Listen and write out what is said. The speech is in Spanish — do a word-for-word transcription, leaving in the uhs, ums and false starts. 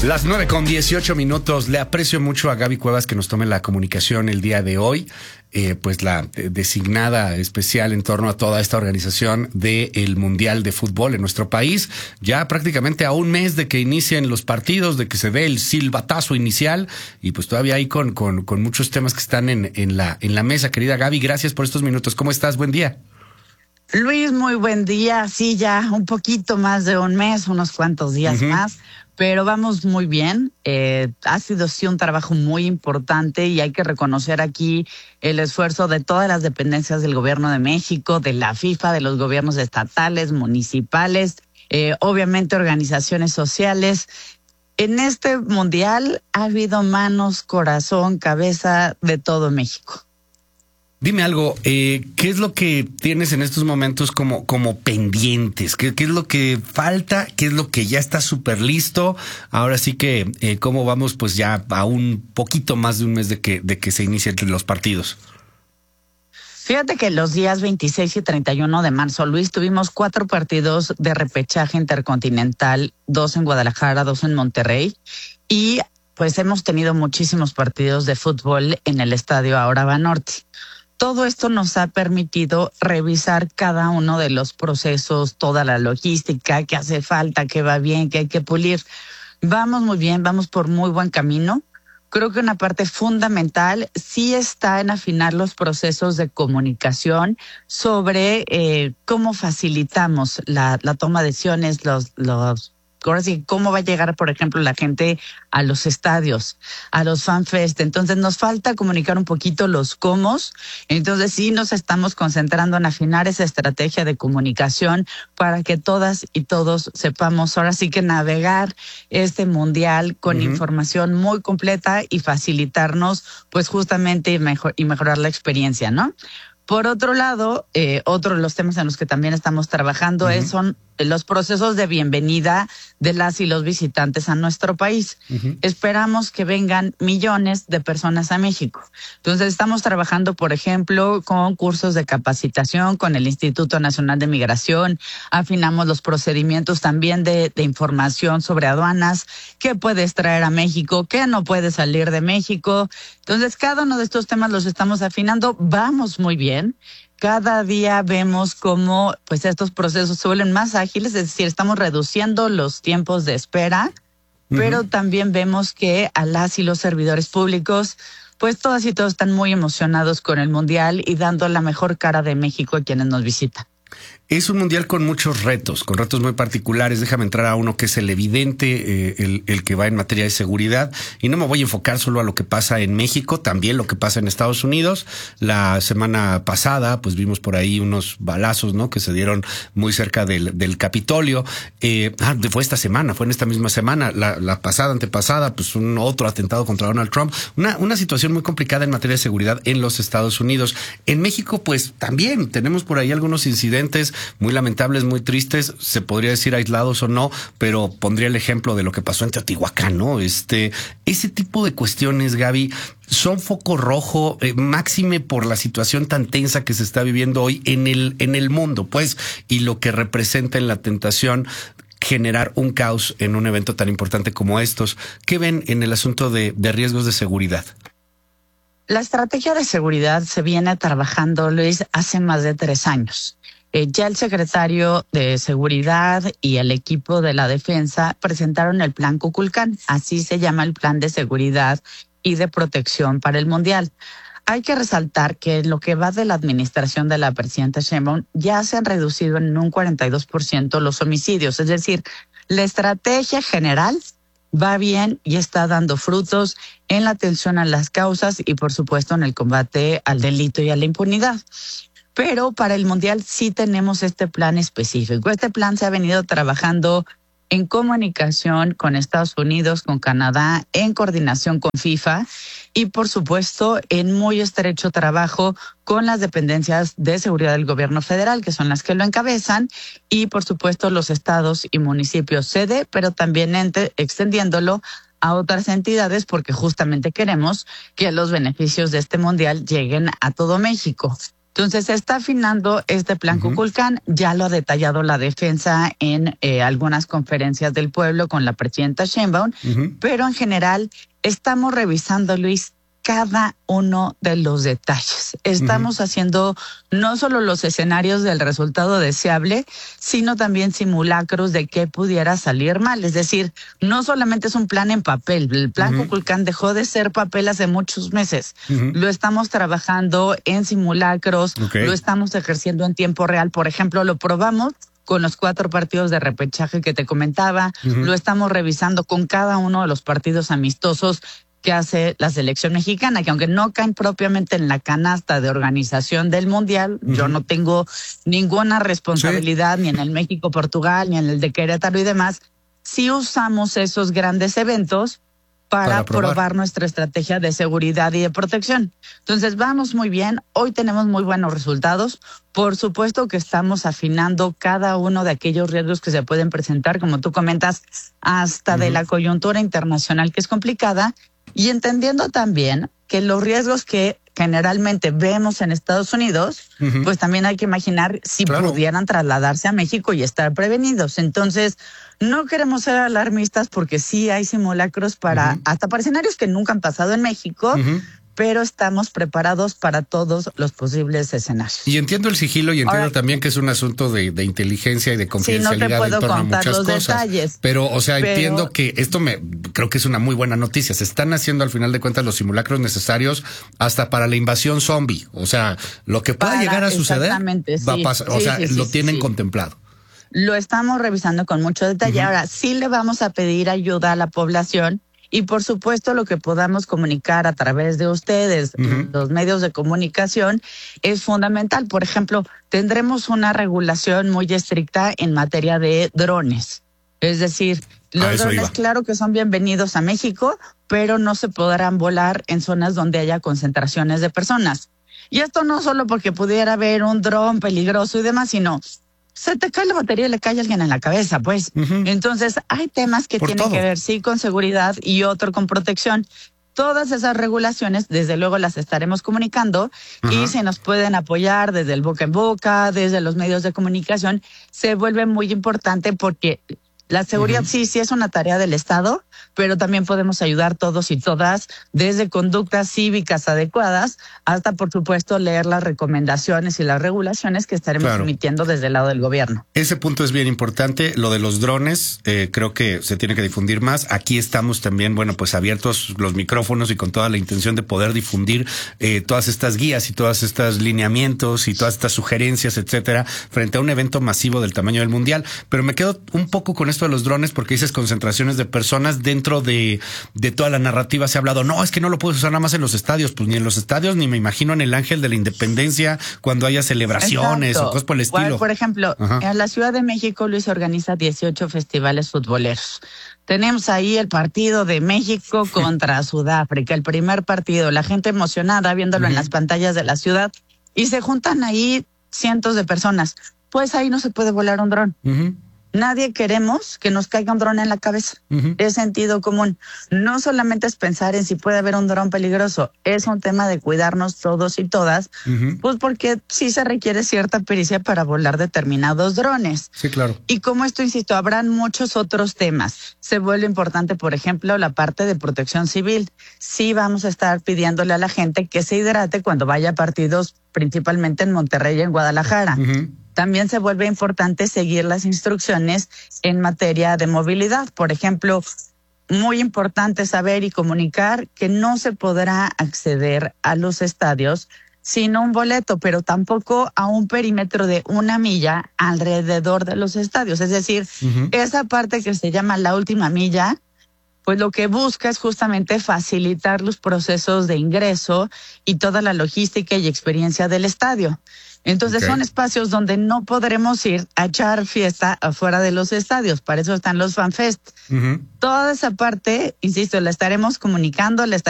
Las nueve con dieciocho minutos. Le aprecio mucho a Gaby Cuevas que nos tome la comunicación el día de hoy, eh, pues la eh, designada especial en torno a toda esta organización del Mundial de Fútbol en nuestro país. Ya prácticamente a un mes de que inicien los partidos, de que se dé el silbatazo inicial, y pues todavía ahí con, con, con muchos temas que están en, en, la, en la mesa. Querida Gaby, gracias por estos minutos. ¿Cómo estás? Buen día. Luis, muy buen día. Sí, ya un poquito más de un mes, unos cuantos días uh-huh. más. Pero vamos muy bien. Eh, ha sido sí un trabajo muy importante y hay que reconocer aquí el esfuerzo de todas las dependencias del Gobierno de México, de la FIFA, de los gobiernos estatales, municipales, eh, obviamente organizaciones sociales. En este mundial ha habido manos, corazón, cabeza de todo México. Dime algo, eh, ¿qué es lo que tienes en estos momentos como, como pendientes? ¿Qué, ¿Qué es lo que falta? ¿Qué es lo que ya está súper listo? Ahora sí que, eh, ¿cómo vamos pues ya a un poquito más de un mes de que, de que se inicien los partidos? Fíjate que los días veintiséis y treinta y uno de marzo, Luis, tuvimos cuatro partidos de repechaje intercontinental, dos en Guadalajara, dos en Monterrey, y pues hemos tenido muchísimos partidos de fútbol en el estadio Ahora Banorte. Todo esto nos ha permitido revisar cada uno de los procesos, toda la logística, qué hace falta, qué va bien, qué hay que pulir. Vamos muy bien, vamos por muy buen camino. Creo que una parte fundamental sí está en afinar los procesos de comunicación sobre eh, cómo facilitamos la, la toma de decisiones, los, los ahora sí, cómo va a llegar, por ejemplo, la gente a los estadios, a los fanfest. Entonces nos falta comunicar un poquito los cómo. Entonces sí nos estamos concentrando en afinar esa estrategia de comunicación para que todas y todos sepamos ahora sí que navegar este mundial con uh-huh. información muy completa y facilitarnos pues justamente y, mejor, y mejorar la experiencia, ¿no? Por otro lado, eh, otro de los temas en los que también estamos trabajando uh-huh. es, son los procesos de bienvenida de las y los visitantes a nuestro país. Uh-huh. Esperamos que vengan millones de personas a México. Entonces estamos trabajando, por ejemplo, con cursos de capacitación con el Instituto Nacional de Migración. Afinamos los procedimientos también de, de información sobre aduanas, qué puedes traer a México, qué no puedes salir de México. Entonces cada uno de estos temas los estamos afinando. Vamos muy bien. Cada día vemos cómo pues estos procesos se vuelven más ágiles, es decir, estamos reduciendo los tiempos de espera, uh-huh. pero también vemos que a las y los servidores públicos, pues todas y todos están muy emocionados con el Mundial y dando la mejor cara de México a quienes nos visitan. Es un mundial con muchos retos, con retos muy particulares. Déjame entrar a uno que es el evidente, eh, el, el que va en materia de seguridad. Y no me voy a enfocar solo a lo que pasa en México, también lo que pasa en Estados Unidos. La semana pasada, pues vimos por ahí unos balazos, ¿no? Que se dieron muy cerca del, del Capitolio. Eh, ah, fue esta semana, fue en esta misma semana. La, la pasada, antepasada, pues un otro atentado contra Donald Trump. Una, una situación muy complicada en materia de seguridad en los Estados Unidos. En México, pues también tenemos por ahí algunos incidentes muy lamentables, muy tristes, se podría decir aislados o no, pero pondría el ejemplo de lo que pasó en Teotihuacán, ¿no? Este, ese tipo de cuestiones, Gaby, son foco rojo, eh, máxime por la situación tan tensa que se está viviendo hoy en el, en el mundo, pues, y lo que representa en la tentación generar un caos en un evento tan importante como estos. ¿Qué ven en el asunto de, de riesgos de seguridad? La estrategia de seguridad se viene trabajando, Luis, hace más de tres años. Eh, ya el secretario de Seguridad y el equipo de la Defensa presentaron el Plan Kukulcán, así se llama el Plan de Seguridad y de Protección para el Mundial. Hay que resaltar que en lo que va de la administración de la presidenta Sheinbaum ya se han reducido en un cuarenta y dos por ciento los homicidios, es decir, la estrategia general va bien y está dando frutos en la atención a las causas y por supuesto en el combate al delito y a la impunidad. Pero para el Mundial sí tenemos este plan específico. Este plan se ha venido trabajando en comunicación con Estados Unidos, con Canadá, en coordinación con FIFA y, por supuesto, en muy estrecho trabajo con las dependencias de seguridad del gobierno federal, que son las que lo encabezan, y, por supuesto, los estados y municipios sede, pero también ente, extendiéndolo a otras entidades porque justamente queremos que los beneficios de este Mundial lleguen a todo México. Entonces se está afinando este plan uh-huh. Kukulcán, ya lo ha detallado la defensa en eh, algunas conferencias del pueblo con la presidenta Sheinbaum, uh-huh. pero en general estamos revisando, Luis, cada uno de los detalles. Estamos uh-huh. haciendo no solo los escenarios del resultado deseable, sino también simulacros de qué pudiera salir mal. Es decir, no solamente es un plan en papel. El plan uh-huh. Kukulcán dejó de ser papel hace muchos meses. Uh-huh. Lo estamos trabajando en simulacros, okay. lo estamos ejerciendo en tiempo real. Por ejemplo, lo probamos con los cuatro partidos de repechaje que te comentaba. Uh-huh. Lo estamos revisando con cada uno de los partidos amistosos que hace la selección mexicana, que aunque no caen propiamente en la canasta de organización del Mundial, uh-huh. yo no tengo ninguna responsabilidad sí. ni en el México-Portugal, ni en el de Querétaro y demás, sí usamos esos grandes eventos para, para probar. probar nuestra estrategia de seguridad y de protección. Entonces vamos muy bien, hoy tenemos muy buenos resultados. Por supuesto que estamos afinando cada uno de aquellos riesgos que se pueden presentar, como tú comentas, hasta uh-huh. de la coyuntura internacional, que es complicada, y entendiendo también que los riesgos que generalmente vemos en Estados Unidos, uh-huh. pues también hay que imaginar si claro. pudieran trasladarse a México y estar prevenidos. Entonces, no queremos ser alarmistas porque sí hay simulacros para, uh-huh. hasta para escenarios que nunca han pasado en México, uh-huh. pero estamos preparados para todos los posibles escenarios. Y entiendo el sigilo y entiendo Ahora, también que es un asunto de, de inteligencia y de confidencialidad sí, no te puedo en torno contar a muchas los cosas. Detalles, pero, o sea, pero, entiendo que esto me creo que es una muy buena noticia. Se están haciendo al final de cuentas los simulacros necesarios hasta para la invasión zombie. O sea, lo que pueda para, llegar a suceder va a pasar. Sí, o sea, sí, sí, lo sí, tienen sí. contemplado. Lo estamos revisando con mucho detalle. Uh-huh. Ahora, sí le vamos a pedir ayuda a la población. Y por supuesto lo que podamos comunicar a través de ustedes, uh-huh. los medios de comunicación, es fundamental. Por ejemplo, tendremos una regulación muy estricta en materia de drones. Es decir, los drones, iba. claro que son bienvenidos a México, pero no se podrán volar en zonas donde haya concentraciones de personas. Y esto no solo porque pudiera haber un dron peligroso y demás, sino se te cae la batería y le cae a alguien en la cabeza, pues. Uh-huh. Entonces, hay temas que Por tienen todo. que ver, sí, con seguridad y otro con protección. Todas esas regulaciones, desde luego, las estaremos comunicando uh-huh. y se nos pueden apoyar desde el boca en boca, desde los medios de comunicación. Se vuelve muy importante porque la seguridad uh-huh. sí, sí es una tarea del Estado, pero también podemos ayudar todos y todas, desde conductas cívicas adecuadas hasta, por supuesto, leer las recomendaciones y las regulaciones que estaremos claro. emitiendo desde el lado del gobierno. Ese punto es bien importante. Lo de los drones, eh, creo que se tiene que difundir más. Aquí estamos también, bueno, pues abiertos los micrófonos y con toda la intención de poder difundir eh, todas estas guías y todas estas lineamientos y todas estas sugerencias, etcétera, frente a un evento masivo del tamaño del Mundial. Pero me quedo un poco con esto de los drones porque dices concentraciones de personas. Dentro de, de toda la narrativa se ha hablado, no, es que no lo puedes usar nada más en los estadios. Pues ni en los estadios, ni me imagino en el Ángel de la Independencia cuando haya celebraciones Exacto. o cosas por el estilo. Por, por ejemplo, Ajá. en la Ciudad de México, Luis, organiza dieciocho festivales futboleros. Tenemos ahí el partido de México contra Sudáfrica, el primer partido, la gente emocionada viéndolo uh-huh. en las pantallas de la ciudad y se juntan ahí cientos de personas. Pues ahí no se puede volar un dron. Uh-huh. Nadie queremos que nos caiga un dron en la cabeza. Uh-huh. Es sentido común. No solamente es pensar en si puede haber un dron peligroso, es un tema de cuidarnos todos y todas, uh-huh. pues porque sí se requiere cierta pericia para volar determinados drones. Sí, claro. Y como esto, insisto, habrán muchos otros temas. Se vuelve importante, por ejemplo, la parte de protección civil. Sí vamos a estar pidiéndole a la gente que se hidrate cuando vaya a partidos, principalmente en Monterrey y en Guadalajara. Uh-huh. También se vuelve importante seguir las instrucciones en materia de movilidad. Por ejemplo, muy importante saber y comunicar que no se podrá acceder a los estadios sin un boleto, pero tampoco a un perímetro de una milla alrededor de los estadios. Es decir, uh-huh. esa parte que se llama la última milla, pues lo que busca es justamente facilitar los procesos de ingreso y toda la logística y experiencia del estadio. Entonces okay. son espacios donde no podremos ir a echar fiesta afuera de los estadios. Para eso están los FanFest. Uh-huh. Toda esa parte, insisto, la estaremos comunicando, la estaremos